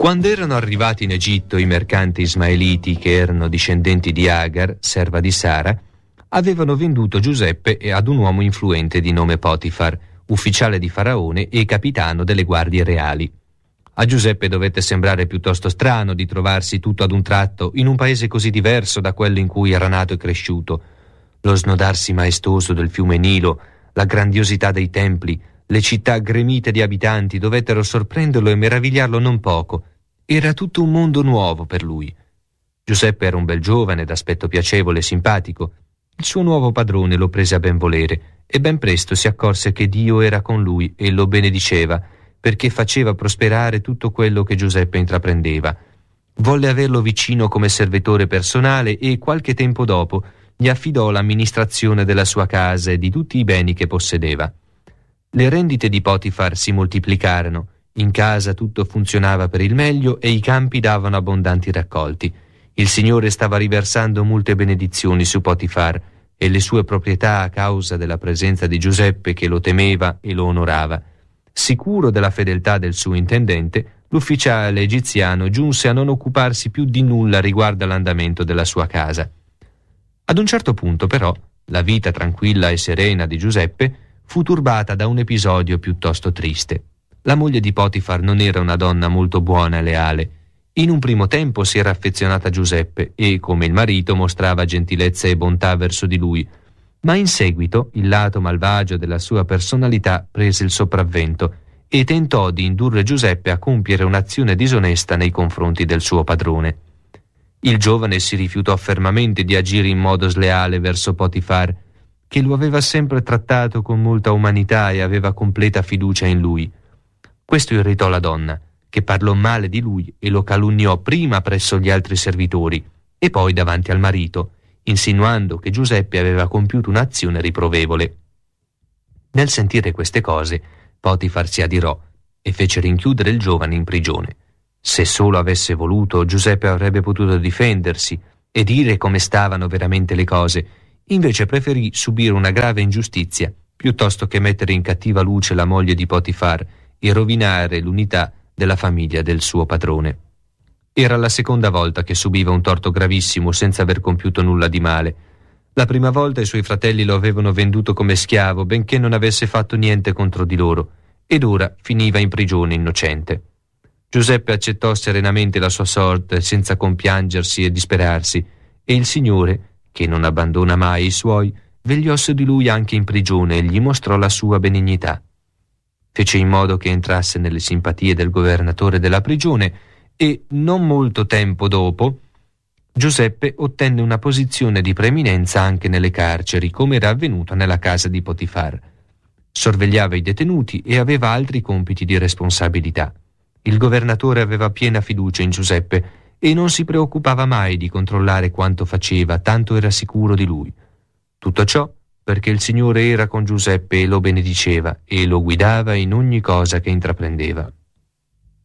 Quando erano arrivati in Egitto i mercanti ismaeliti che erano discendenti di Agar, serva di Sara, avevano venduto Giuseppe ad un uomo influente di nome Potifar, ufficiale di Faraone e capitano delle guardie reali. A Giuseppe dovette sembrare piuttosto strano di trovarsi tutto ad un tratto in un paese così diverso da quello in cui era nato e cresciuto. Lo snodarsi maestoso del fiume Nilo, la grandiosità dei templi, le città gremite di abitanti dovettero sorprenderlo e meravigliarlo non poco. Era tutto un mondo nuovo per lui. Giuseppe era un bel giovane, d'aspetto piacevole e simpatico. Il suo nuovo padrone lo prese a ben volere e ben presto si accorse che Dio era con lui e lo benediceva, perché faceva prosperare tutto quello che Giuseppe intraprendeva. Volle averlo vicino come servitore personale e qualche tempo dopo gli affidò l'amministrazione della sua casa e di tutti i beni che possedeva. Le rendite di Potifar si moltiplicarono, in casa tutto funzionava per il meglio e i campi davano abbondanti raccolti. Il Signore stava riversando molte benedizioni su Potifar e le sue proprietà a causa della presenza di Giuseppe che lo temeva e lo onorava. Sicuro della fedeltà del suo intendente, l'ufficiale egiziano giunse a non occuparsi più di nulla riguardo all'andamento della sua casa. Ad un certo punto, però, la vita tranquilla e serena di Giuseppe fu turbata da un episodio piuttosto triste. La moglie di Potifar non era una donna molto buona e leale. In un primo tempo si era affezionata a Giuseppe e, come il marito, mostrava gentilezza e bontà verso di lui, ma in seguito il lato malvagio della sua personalità prese il sopravvento e tentò di indurre Giuseppe a compiere un'azione disonesta nei confronti del suo padrone. Il giovane si rifiutò fermamente di agire in modo sleale verso Potifar, che lo aveva sempre trattato con molta umanità e aveva completa fiducia in lui. Questo irritò la donna, che parlò male di lui e lo calunniò prima presso gli altri servitori e poi davanti al marito, insinuando che Giuseppe aveva compiuto un'azione riprovevole. Nel sentire queste cose, Potifar si adirò e fece rinchiudere il giovane in prigione. Se solo avesse voluto, Giuseppe avrebbe potuto difendersi e dire come stavano veramente le cose. Invece preferì subire una grave ingiustizia piuttosto che mettere in cattiva luce la moglie di Potifar e rovinare l'unità della famiglia del suo padrone. Era la seconda volta che subiva un torto gravissimo senza aver compiuto nulla di male. La prima volta i suoi fratelli lo avevano venduto come schiavo, benché non avesse fatto niente contro di loro, ed ora finiva in prigione innocente. Giuseppe accettò serenamente la sua sorte senza compiangersi e disperarsi, e il Signore, che non abbandona mai i suoi, vegliò su di lui anche in prigione e gli mostrò la sua benignità. Fece in modo che entrasse nelle simpatie del governatore della prigione e, non molto tempo dopo, Giuseppe ottenne una posizione di preeminenza anche nelle carceri, come era avvenuto nella casa di Potifar. Sorvegliava i detenuti e aveva altri compiti di responsabilità. Il governatore aveva piena fiducia in Giuseppe e non si preoccupava mai di controllare quanto faceva, tanto era sicuro di lui. Tutto ciò perché il Signore era con Giuseppe e lo benediceva e lo guidava in ogni cosa che intraprendeva.